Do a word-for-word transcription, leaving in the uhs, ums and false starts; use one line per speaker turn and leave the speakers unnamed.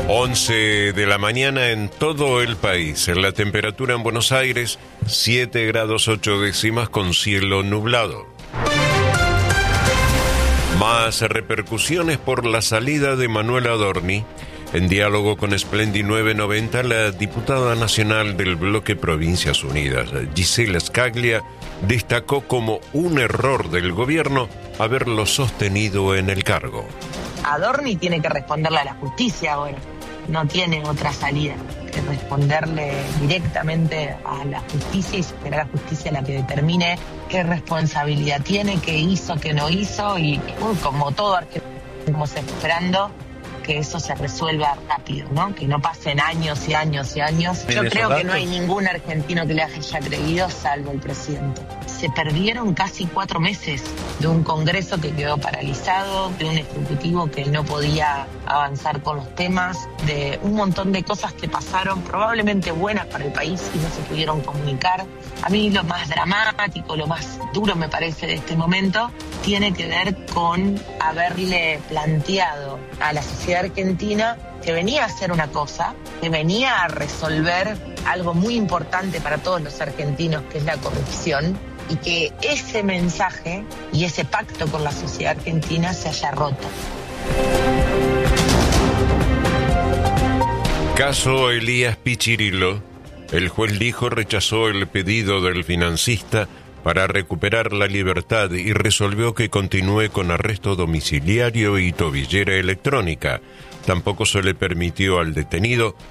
once de la mañana en todo el país. La temperatura en Buenos Aires, siete grados ocho décimas con cielo nublado. Más repercusiones por la salida de Manuel Adorni. En diálogo con Splendid nueve noventa, la diputada nacional del bloque Provincias Unidas, Gisela Scaglia, destacó como un error del gobierno haberlo sostenido en el cargo.
Adorni tiene que responderle a la justicia ahora, no tiene otra salida que responderle directamente a la justicia y será la justicia la que determine qué responsabilidad tiene, qué hizo, qué no hizo y uy, como todo argentino, estamos esperando que eso se resuelva rápido, ¿no? Que no pasen años y años y años. Yo creo que no hay ningún argentino que le haya creído, salvo el presidente. Se perdieron casi cuatro meses de un Congreso que quedó paralizado, de un Ejecutivo que no podía avanzar con los temas, de un montón de cosas que pasaron, probablemente buenas para el país y no se pudieron comunicar. A mí lo más dramático, lo más duro me parece de este momento, tiene que ver con haberle planteado a la sociedad argentina que venía a hacer una cosa, que venía a resolver algo muy importante para todos los argentinos, que es la corrupción, y que ese mensaje y ese pacto con la sociedad argentina se haya roto.
Caso Elías Pichirilo. El juez Lijo rechazó el pedido del financista para recuperar la libertad y resolvió que continúe con arresto domiciliario y tobillera electrónica. Tampoco se le permitió al detenido